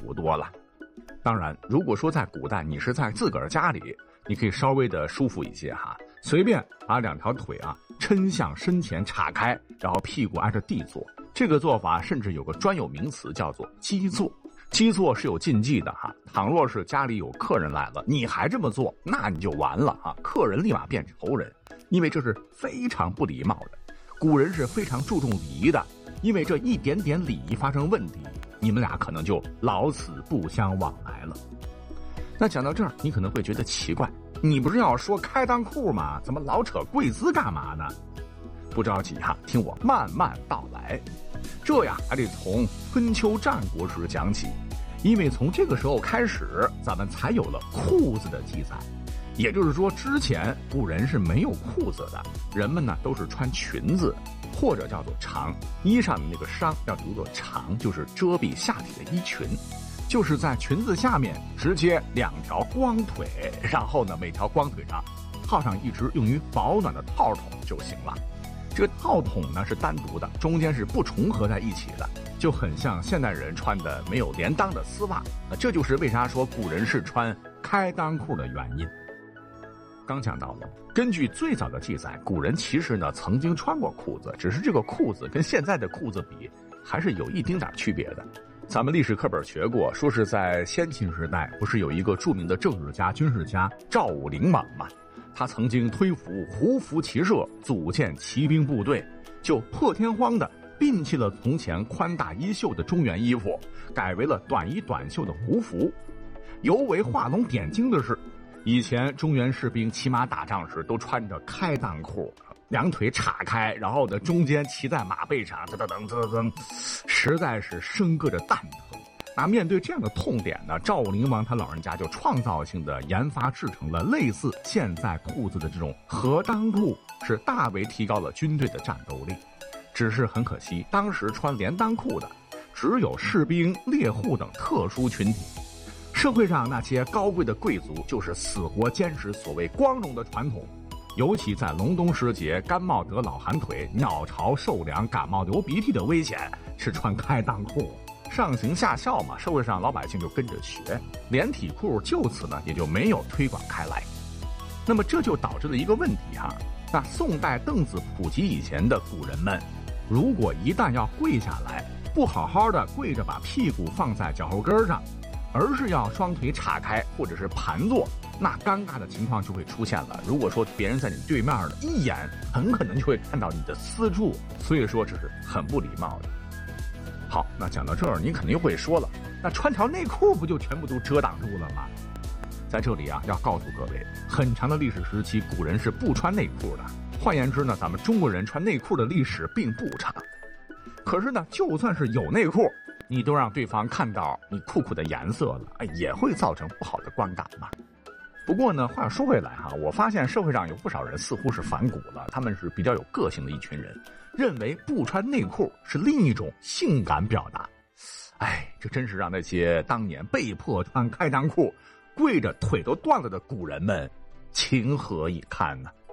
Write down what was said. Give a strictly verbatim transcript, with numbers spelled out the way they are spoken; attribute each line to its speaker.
Speaker 1: 服多了。当然，如果说在古代你是在自个儿家里，你可以稍微的舒服一些哈，随便把两条腿啊抻向身前岔开，然后屁股挨着地坐。这个做法甚至有个专有名词叫做基坐。基坐是有禁忌的哈，倘若是家里有客人来了，你还这么做，那你就完了哈，客人立马变仇人，因为这是非常不礼貌的。古人是非常注重礼仪的，因为这一点点礼仪发生问题，你们俩可能就老死不相往来了。那讲到这儿，你可能会觉得奇怪，你不是要说开裆裤吗？怎么老扯跪姿干嘛呢？不着急哈，听我慢慢道来。这呀还得从春秋战国时讲起，因为从这个时候开始，咱们才有了裤子的记载。也就是说，之前古人是没有裤子的，人们呢都是穿裙子，或者叫做裳，衣上的那个裳要读作裳，就是遮蔽下体的衣裙，就是在裙子下面直接两条光腿，然后呢每条光腿上套上一只用于保暖的套筒就行了。这个套筒呢是单独的，中间是不重合在一起的，就很像现代人穿的没有连裆的丝袜。这就是为啥说古人是穿开裆裤的原因。刚讲到了，根据最早的记载，古人其实呢曾经穿过裤子，只是这个裤子跟现在的裤子比还是有一丁点区别的。咱们历史课本学过，说是在先秦时代，不是有一个著名的政治家军事家赵武灵王吗？他曾经推服胡服骑射，组建骑兵部队，就破天荒的摒弃了从前宽大衣袖的中原衣服，改为了短衣短袖的胡服。尤为画龙点睛的是，以前中原士兵骑马打仗时都穿着开裆裤，两腿岔开，然后呢中间骑在马背上，噔噔噔噔噔，实在是生割着蛋疼。那面对这样的痛点呢，赵武灵王他老人家就创造性的研发制成了类似现在裤子的这种合裆裤，是大为提高了军队的战斗力。只是很可惜，当时穿连裆裤的只有士兵、猎户等特殊群体，社会上那些高贵的贵族就是死活坚持所谓光荣的传统。尤其在隆冬时节，干冒得老寒腿、鸟巢受凉、感冒流鼻涕的危险，是穿开裆裤。上行下效嘛，社会上老百姓就跟着学，连体裤就此呢也就没有推广开来。那么这就导致了一个问题哈，那宋代凳子普及以前的古人们，如果一旦要跪下来，不好好的跪着把屁股放在脚后跟上，而是要双腿岔开或者是盘坐，那尴尬的情况就会出现了。如果说别人在你对面的，一眼很可能就会看到你的私处，所以说这是很不礼貌的。好，那讲到这儿，你肯定会说了，那穿条内裤不就全部都遮挡住了吗？在这里啊，要告诉各位，很长的历史时期，古人是不穿内裤的。换言之呢，咱们中国人穿内裤的历史并不长。可是呢，就算是有内裤，你都让对方看到你裤裤的颜色了，哎，也会造成不好的观感嘛。不过呢，话说回来哈，我发现社会上有不少人似乎是反骨了，他们是比较有个性的一群人，认为不穿内裤是另一种性感表达。哎，这真是让那些当年被迫穿开裆裤、跪着腿都断了的古人们情何以堪呢？